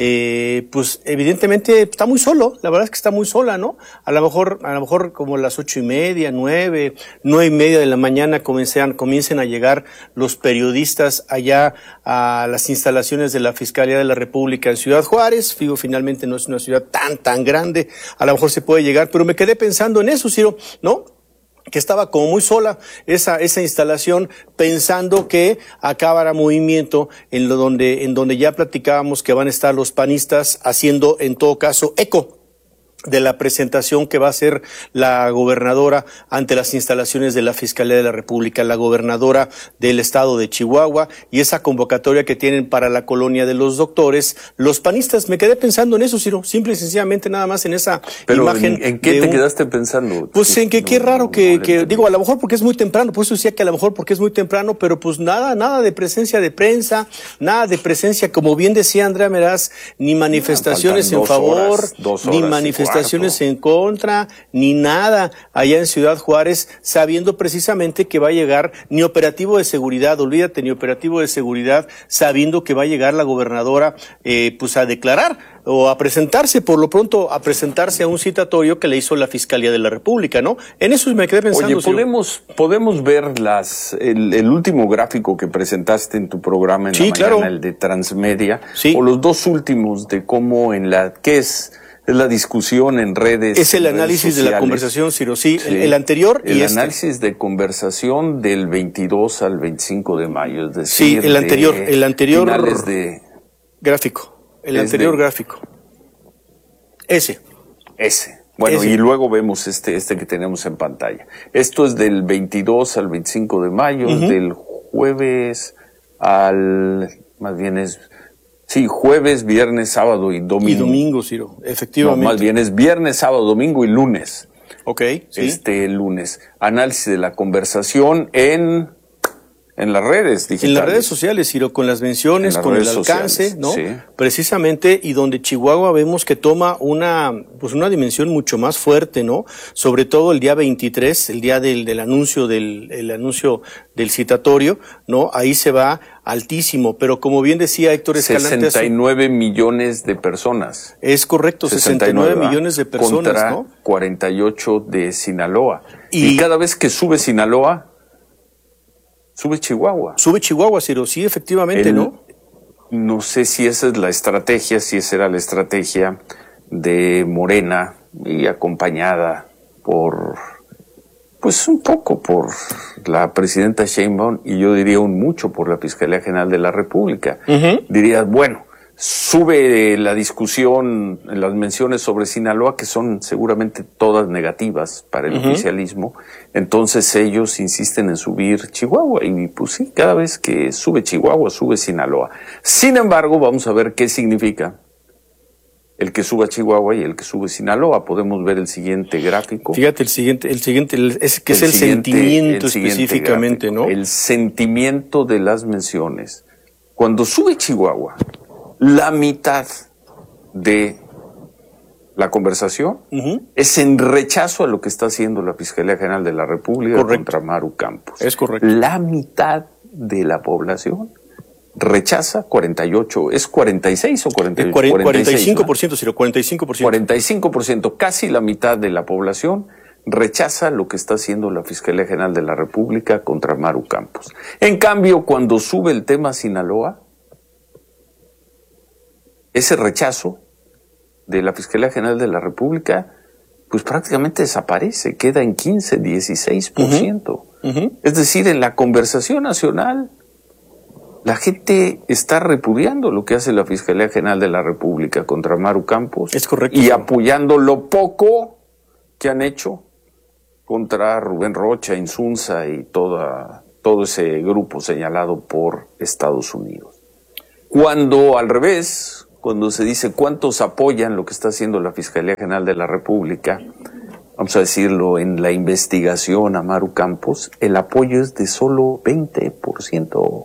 [SPEAKER 3] eh, pues evidentemente está muy solo, la verdad es que está muy sola, ¿no? A lo mejor, a lo mejor como las ocho y media, nueve, nueve y media de la mañana comiencen, comiencen a llegar los periodistas allá a las instalaciones de la Fiscalía de la República en Ciudad Juárez. Digo, finalmente no es una ciudad tan, tan grande, a lo mejor se puede llegar, pero me quedé pensando en eso, Ciro, ¿no? Que estaba como muy sola esa esa instalación, pensando que acabara movimiento en lo donde en donde ya platicábamos que van a estar los panistas haciendo en todo caso eco de la presentación que va a hacer la gobernadora ante las instalaciones de la Fiscalía de la República, la gobernadora del estado de Chihuahua, y esa convocatoria que tienen para la colonia de los doctores, los panistas. Me quedé pensando en eso, Ciro, simple y sencillamente nada más en esa
[SPEAKER 1] Pero
[SPEAKER 3] imagen.
[SPEAKER 1] ¿en, en qué te un, quedaste pensando?
[SPEAKER 3] Pues en que no, qué raro que, no, que digo, a lo mejor porque es muy temprano, por eso decía que a lo mejor porque es muy temprano, pero pues nada, nada de presencia de prensa, nada de presencia, como bien decía Andrea Meraz, ni manifestaciones en favor, horas, ni manifestaciones en contra, ni nada allá en Ciudad Juárez, sabiendo precisamente que va a llegar ni operativo de seguridad, olvídate, ni operativo de seguridad, sabiendo que va a llegar la gobernadora eh, pues a declarar o a presentarse, por lo pronto a presentarse a un citatorio que le hizo la Fiscalía de la República, ¿no? En eso me quedé pensando.
[SPEAKER 1] Oye, podemos, podemos ver las, el, el último gráfico que presentaste en tu programa en
[SPEAKER 3] sí,
[SPEAKER 1] la mañana,
[SPEAKER 3] claro.
[SPEAKER 1] el de Transmedia,
[SPEAKER 3] sí.
[SPEAKER 1] o los dos últimos de cómo en la, ¿qué es? Es la discusión en redes.
[SPEAKER 3] Es el análisis de la conversación, Ciro, sí, sí. El, el anterior y
[SPEAKER 1] el
[SPEAKER 3] este.
[SPEAKER 1] análisis de conversación del veintidós al veinticinco de mayo, es decir,
[SPEAKER 3] sí, el anterior, el anterior
[SPEAKER 1] finales de
[SPEAKER 3] gráfico, el anterior
[SPEAKER 1] de,
[SPEAKER 3] gráfico. Ese.
[SPEAKER 1] Ese. Bueno, ese. Y luego vemos este este que tenemos en pantalla. Esto es del veintidós al veinticinco de mayo, uh-huh. del jueves al, más bien es Sí, jueves, viernes, sábado y domingo.
[SPEAKER 3] Y domingo, Ciro, efectivamente.
[SPEAKER 1] No, más bien es viernes, sábado, domingo y lunes.
[SPEAKER 3] Ok, sí.
[SPEAKER 1] Este lunes. Análisis de la conversación en, en las redes digitales.
[SPEAKER 3] En las redes sociales, Ciro, con las menciones, con el alcance, sociales, ¿no? Sí. Precisamente, y donde Chihuahua vemos que toma una, pues una dimensión mucho más fuerte, ¿no? Sobre todo el día veintitrés, el día del, del anuncio del, el anuncio del citatorio, ¿no? Ahí se va altísimo, pero como bien decía Héctor Escalante,
[SPEAKER 1] sesenta y nueve millones de personas.
[SPEAKER 3] Es correcto, sesenta y nueve millones de personas,
[SPEAKER 1] contra
[SPEAKER 3] ¿no?
[SPEAKER 1] cuarenta y ocho de Sinaloa. Y, y cada vez que sube Sinaloa, sube Chihuahua.
[SPEAKER 3] Sube Chihuahua, Ciro, sí, efectivamente,
[SPEAKER 1] El,
[SPEAKER 3] ¿no?
[SPEAKER 1] No sé si esa es la estrategia, si esa era la estrategia de Morena y acompañada por Pues un poco por la presidenta Sheinbaum y yo diría un mucho por la Fiscalía General de la República. Uh-huh. Dirías, bueno, sube la discusión, las menciones sobre Sinaloa, que son seguramente todas negativas para el uh-huh. oficialismo, entonces ellos insisten en subir Chihuahua, y pues sí, cada vez que sube Chihuahua, sube Sinaloa. Sin embargo, vamos a ver qué significa el que suba Chihuahua y el que sube Sinaloa. Podemos ver el siguiente gráfico.
[SPEAKER 3] Fíjate, el siguiente, el siguiente, el, es que el es el siguiente, sentimiento el específicamente, gráfico, ¿no?
[SPEAKER 1] El sentimiento de las menciones. Cuando sube Chihuahua, la mitad de la conversación uh-huh. es en rechazo a lo que está haciendo la Fiscalía General de la República correcto. Contra Maru Campos.
[SPEAKER 3] Es correcto.
[SPEAKER 1] La mitad de la población rechaza cuarenta y ocho, ¿es cuarenta y seis o cuarenta y ocho?
[SPEAKER 3] cuarenta, cuarenta y cinco por ciento, ¿no? Ciro, cuarenta y cinco por ciento.
[SPEAKER 1] cuarenta y cinco por ciento, casi la mitad de la población rechaza lo que está haciendo la Fiscalía General de la República contra Maru Campos. En cambio, cuando sube el tema Sinaloa, ese rechazo de la Fiscalía General de la República, pues prácticamente desaparece, queda en quince, dieciséis por ciento. Uh-huh. Uh-huh. Es decir, en la conversación nacional, la gente está repudiando lo que hace la Fiscalía General de la República contra Maru Campos.
[SPEAKER 3] Es correcto.
[SPEAKER 1] Y apoyando lo poco que han hecho contra Rubén Rocha, Insunza y toda, todo ese grupo señalado por Estados Unidos. Cuando al revés, cuando se dice cuántos apoyan lo que está haciendo la Fiscalía General de la República, vamos a decirlo, en la investigación a Maru Campos, el apoyo es de solo veinte por ciento.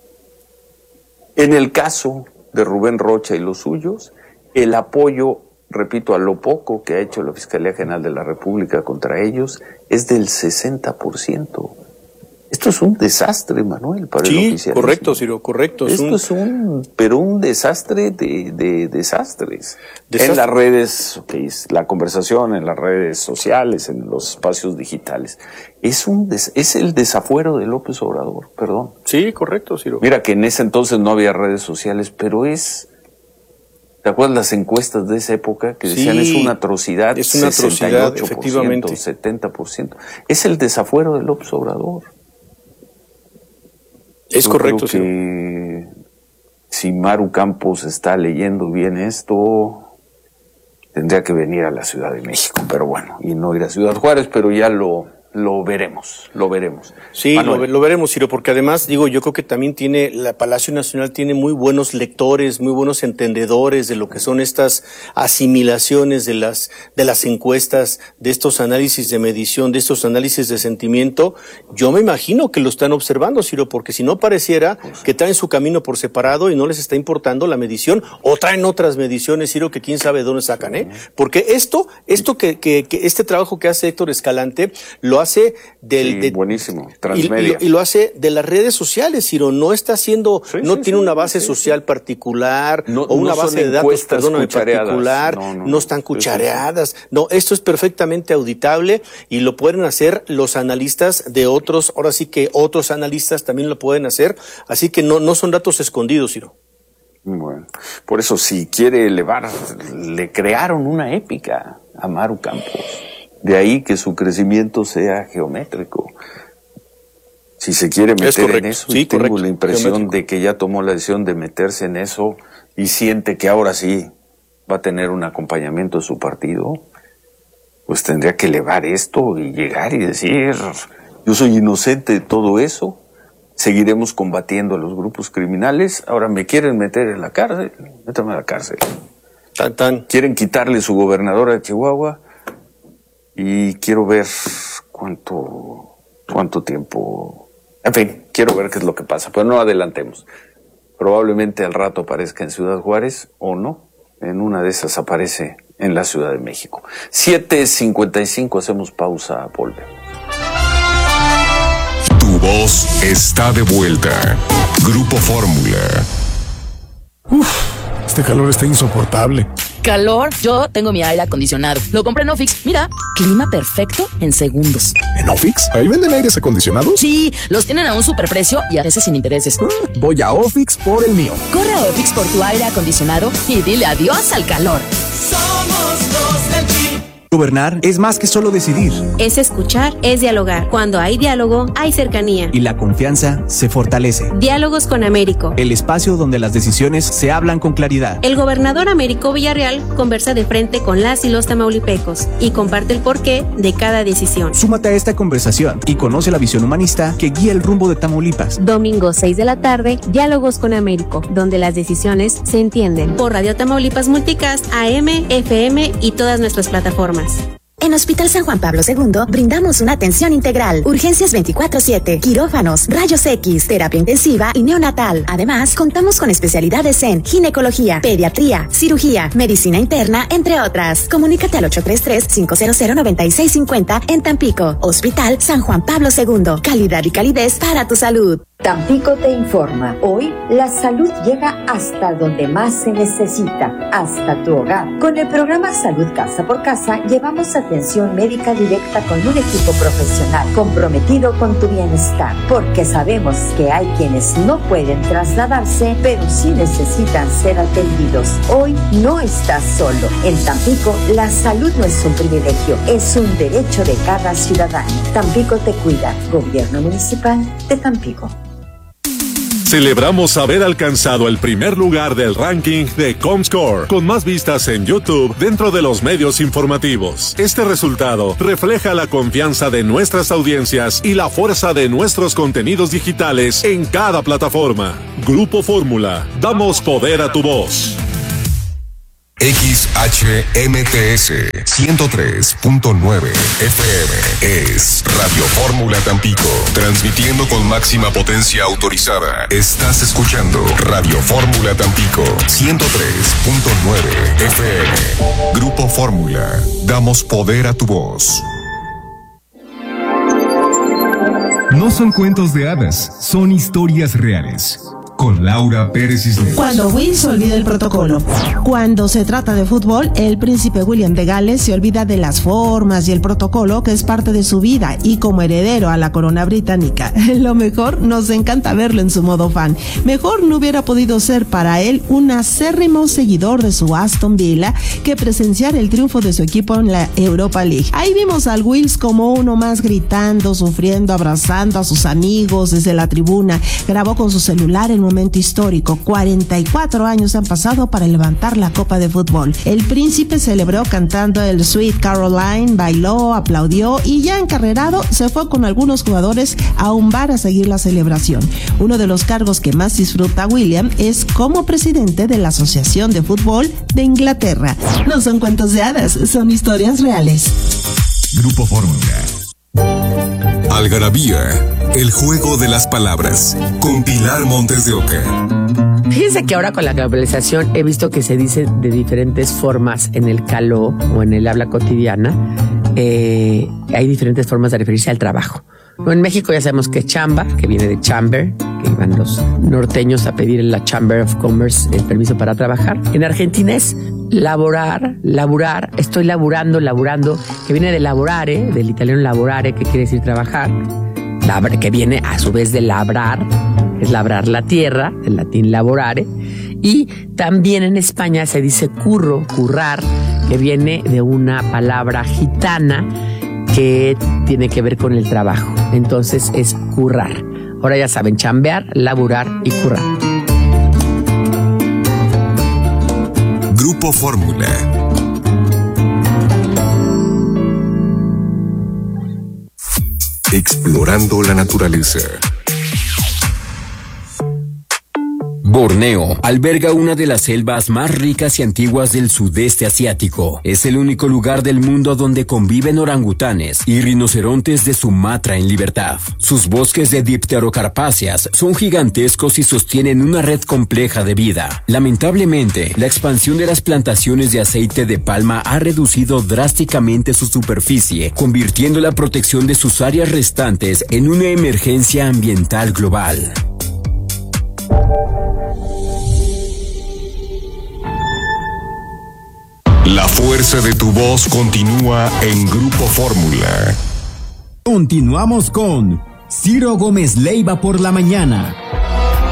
[SPEAKER 1] En el caso de Rubén Rocha y los suyos, el apoyo, repito, a lo poco que ha hecho la Fiscalía General de la República contra ellos es del sesenta por ciento. Esto es un desastre, Manuel, para
[SPEAKER 3] sí,
[SPEAKER 1] el oficialismo.
[SPEAKER 3] Correcto, Ciro, correcto.
[SPEAKER 1] Esto es un, es un pero un desastre de, de desastres. Desastre. En las redes, okay, la conversación en las redes sociales, en los espacios digitales. Es un des, es el desafuero de López Obrador, perdón.
[SPEAKER 3] Sí, correcto, Ciro.
[SPEAKER 1] Mira que en ese entonces no había redes sociales, pero es... ¿Te acuerdas las encuestas de esa época que decían sí, es una atrocidad?
[SPEAKER 3] Es una atrocidad, efectivamente.
[SPEAKER 1] setenta por ciento. Es el desafuero de López Obrador.
[SPEAKER 3] Es
[SPEAKER 1] Yo
[SPEAKER 3] correcto,
[SPEAKER 1] creo que si Maru Campos está leyendo bien esto, tendría que venir a la Ciudad de México, pero bueno, y no ir a Ciudad Juárez, pero ya lo, lo veremos, lo veremos.
[SPEAKER 3] Sí, lo, lo veremos, Ciro, porque además, digo, yo creo que también tiene, la Palacio Nacional tiene muy buenos lectores, muy buenos entendedores de lo que son estas asimilaciones de las, de las encuestas, de estos análisis de medición, de estos análisis de sentimiento. Yo me imagino que lo están observando, Ciro, porque si no pareciera que traen su camino por separado y no les está importando la medición, o traen otras mediciones, Ciro, que quién sabe de dónde sacan, ¿eh? Porque esto, esto que, que, que este trabajo que hace Héctor Escalante, lo hace del
[SPEAKER 1] sí,
[SPEAKER 3] de,
[SPEAKER 1] buenísimo, transmedia.
[SPEAKER 3] Y, y, y lo hace de las redes sociales, Ciro, no está haciendo, sí, no sí, tiene sí, una base sí, social sí. particular
[SPEAKER 1] no,
[SPEAKER 3] o una
[SPEAKER 1] no
[SPEAKER 3] base de datos, perdóname, particular,
[SPEAKER 1] no, no,
[SPEAKER 3] no están cuchareadas. No, esto es perfectamente auditable y lo pueden hacer los analistas de otros, ahora sí que otros analistas también lo pueden hacer, así que no, no son datos escondidos, Ciro.
[SPEAKER 1] Bueno, por eso si quiere elevar, le crearon una épica a Maru Campos. De ahí que su crecimiento sea geométrico. Si se quiere meter en eso,
[SPEAKER 3] sí,
[SPEAKER 1] tengo
[SPEAKER 3] correcto.
[SPEAKER 1] la impresión
[SPEAKER 3] geométrico.
[SPEAKER 1] de que ya tomó la decisión de meterse en eso y siente que ahora sí va a tener un acompañamiento de su partido, pues tendría que elevar esto y llegar y decir, yo soy inocente de todo eso, seguiremos combatiendo a los grupos criminales, ahora me quieren meter en la cárcel, métame a la cárcel.
[SPEAKER 3] Tan, tan.
[SPEAKER 1] Quieren quitarle su gobernadora de Chihuahua, y quiero ver cuánto cuánto tiempo, en fin, quiero ver qué es lo que pasa, pero no adelantemos. Probablemente al rato aparezca en Ciudad Juárez o no, en una de esas aparece en la Ciudad de México. siete cincuenta y cinco, hacemos pausa, volvemos.
[SPEAKER 4] Tu voz está de vuelta. Grupo Fórmula.
[SPEAKER 12] Uf, este calor está insoportable.
[SPEAKER 13] ¿Calor? Yo tengo mi aire acondicionado. Lo compré en Ofix. Mira, clima perfecto en segundos.
[SPEAKER 12] ¿En Ofix? ¿Ahí venden aires acondicionados?
[SPEAKER 13] Sí, los tienen a un superprecio y a veces sin intereses.
[SPEAKER 12] Mm, voy a Ofix por el mío.
[SPEAKER 13] Corre a Ofix por tu aire acondicionado y dile adiós al calor.
[SPEAKER 14] Somos los del Jeep.
[SPEAKER 5] Gobernar es más que solo decidir.
[SPEAKER 14] Es escuchar, es dialogar. Cuando hay diálogo, hay cercanía.
[SPEAKER 5] Y la confianza se fortalece.
[SPEAKER 14] Diálogos con Américo.
[SPEAKER 5] El espacio donde las decisiones se hablan con claridad.
[SPEAKER 14] El gobernador Américo Villarreal conversa de frente con las y los tamaulipecos y comparte el porqué de cada decisión.
[SPEAKER 5] Súmate a esta conversación y conoce la visión humanista que guía el rumbo de Tamaulipas.
[SPEAKER 14] Domingo seis de la tarde, Diálogos con Américo, donde las decisiones se entienden. Por Radio Tamaulipas Multicast, A M, F M y todas nuestras plataformas.
[SPEAKER 7] En Hospital San Juan Pablo segundo brindamos una atención integral, urgencias veinticuatro siete, quirófanos, rayos X, terapia intensiva y neonatal. Además, contamos con especialidades en ginecología, pediatría, cirugía, medicina interna, entre otras. Comunícate al ocho tres tres, cinco cero cero, nueve seis cinco cero en Tampico. Hospital San Juan Pablo segundo, calidad y calidez para tu salud.
[SPEAKER 26] Tampico te informa. Hoy la salud llega hasta donde más se necesita, hasta tu hogar. Con el programa Salud Casa por Casa llevamos atención médica directa con un equipo profesional comprometido con tu bienestar, porque sabemos que hay quienes no pueden trasladarse, pero sí necesitan ser atendidos. Hoy no estás solo. En Tampico la salud no es un privilegio, es un derecho de cada ciudadano. Tampico te cuida. Gobierno Municipal de Tampico.
[SPEAKER 6] Celebramos haber alcanzado el primer lugar del ranking de Comscore, con más vistas en YouTube dentro de los medios informativos. Este resultado refleja la confianza de nuestras audiencias y la fuerza de nuestros contenidos digitales en cada plataforma. Grupo Fórmula, damos poder a tu voz.
[SPEAKER 4] X H M T S ciento tres punto nueve F M es Radio Fórmula Tampico, transmitiendo con máxima potencia autorizada. Estás escuchando Radio Fórmula Tampico ciento tres punto nueve F M. Grupo Fórmula, damos poder a tu voz.
[SPEAKER 15] No son cuentos de hadas, son historias reales. Con Laura Pérez Cisneros.
[SPEAKER 16] Cuando Will se olvida el protocolo. Cuando se trata de fútbol, el príncipe William de Gales se olvida de las formas y el protocolo que es parte de su vida, y como heredero a la corona británica, lo mejor, nos encanta verlo en su modo fan. Mejor no hubiera podido ser para él un acérrimo seguidor de su Aston Villa que presenciar el triunfo de su equipo en la Europa League. Ahí vimos al Wills como uno más, gritando, sufriendo, abrazando a sus amigos desde la tribuna. Grabó con su celular el momento histórico. cuarenta y cuatro años han pasado para levantar la copa de fútbol. El príncipe celebró cantando el Sweet Caroline, bailó, aplaudió y ya encarrerado se fue con algunos jugadores a un bar a seguir la celebración. Uno de los cargos que más disfruta William es como presidente de la Asociación de Fútbol de Inglaterra. No son cuentos de hadas, son historias reales.
[SPEAKER 4] Grupo Fórmula. Algarabía, el juego de las palabras, con Pilar Montes de Oca.
[SPEAKER 17] Fíjense que ahora con la globalización he visto que se dice de diferentes formas en el caló o en el habla cotidiana. Eh, hay diferentes formas de referirse al trabajo. En México ya sabemos que es chamba, que viene de chamber, que iban los norteños a pedir en la Chamber of Commerce el permiso para trabajar. En Argentina es laborar, laburar, estoy laburando, laburando, que viene de laborare, del italiano laborare, que quiere decir trabajar, Labra, que viene a su vez de labrar, es labrar la tierra, del latín laborare, y también en España se dice curro, currar, que viene de una palabra gitana que tiene que ver con el trabajo. Entonces es currar. Ahora ya saben, chambear, laburar y currar.
[SPEAKER 4] Grupo Fórmula. Explorando la naturaleza.
[SPEAKER 22] Borneo alberga una de las selvas más ricas y antiguas del sudeste asiático. Es el único lugar del mundo donde conviven orangutanes y rinocerontes de Sumatra en libertad. Sus bosques de dipterocarpáceas son gigantescos y sostienen una red compleja de vida. Lamentablemente, la expansión de las plantaciones de aceite de palma ha reducido drásticamente su superficie, convirtiendo la protección de sus áreas restantes en una emergencia ambiental global.
[SPEAKER 4] La fuerza de tu voz continúa en Grupo Fórmula.
[SPEAKER 24] Continuamos con Ciro Gómez Leiva por la mañana.